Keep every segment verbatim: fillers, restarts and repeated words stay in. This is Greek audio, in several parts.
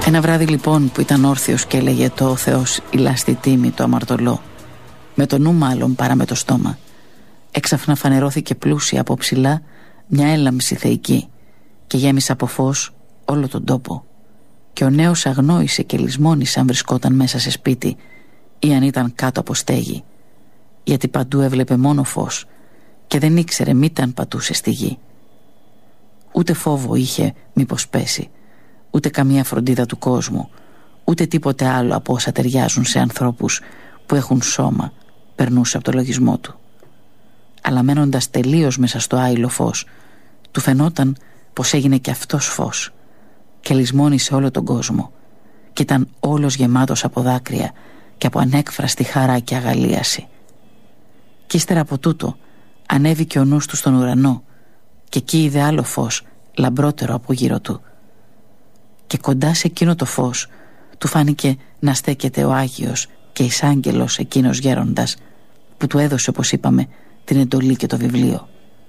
Ένα βράδυ λοιπόν που ήταν όρθιος και έλεγε το «Ο Θεός ηλά στη τίμη το αμαρτωλό», με το νου μάλλον παρά με το στόμα, έξαφνα φανερώθηκε πλούσια από ψηλά μια έλαμψη θεϊκή και γέμισε από φως όλο τον τόπο. Και ο νέος αγνόησε και λησμόνησε αν βρισκόταν μέσα σε σπίτι ή αν ήταν κάτω από στέγη, γιατί παντού έβλεπε μόνο φως και δεν ήξερε μήταν πατούσε στη γη. Ούτε φόβο είχε μήπως πέσει, ούτε καμία φροντίδα του κόσμου, ούτε τίποτε άλλο από όσα ταιριάζουν σε ανθρώπους που έχουν σώμα περνούσε από το λογισμό του. Αλλά μένοντας τελείως μέσα στο άειλο φως, του φαινόταν πως έγινε και αυτός φως και λησμόνησε όλο τον κόσμο και ήταν όλος γεμάτος από δάκρυα και από ανέκφραστη χαρά και αγαλίαση. Κι ύστερα από τούτο ανέβηκε ο νους του στον ουρανό και εκεί είδε άλλο φως λαμπρότερο από γύρω του. Και κοντά σε εκείνο το φως του φάνηκε να στέκεται ο Άγιος και εισάγγελος εκείνος γέροντας που του έδωσε, όπως είπαμε, την εντολή και το βιβλίο.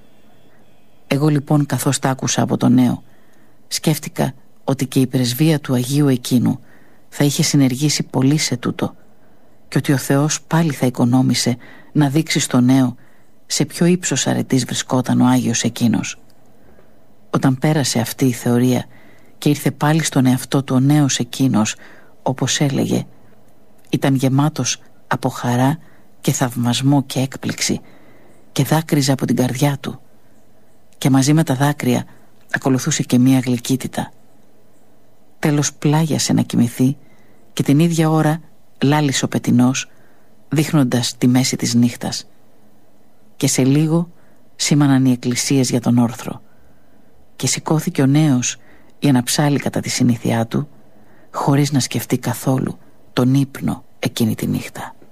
Εγώ λοιπόν, καθώς τα άκουσα από τον νέο, σκέφτηκα ότι και η πρεσβεία του Αγίου εκείνου θα είχε συνεργήσει πολύ σε τούτο και ότι ο Θεός πάλι θα οικονόμησε να δείξει στον νέο σε ποιο ύψος αρετής βρισκόταν ο Άγιος εκείνος. Όταν πέρασε αυτή η θεωρία και ήρθε πάλι στον εαυτό του ο νέος εκείνος, όπως έλεγε, ήταν γεμάτος από χαρά και θαυμασμό και έκπληξη και δάκρυζε από την καρδιά του και μαζί με τα δάκρυα ακολουθούσε και μία γλυκύτητα. Τέλος πλάγιασε να κοιμηθεί και την ίδια ώρα λάλησε ο πετεινός, δείχνοντας τη μέση της νύχτας, και σε λίγο σήμαναν οι εκκλησίες για τον όρθρο και σηκώθηκε ο νέος για να ψάλει κατά τη συνήθειά του, χωρίς να σκεφτεί καθόλου τον ύπνο εκείνη τη νύχτα.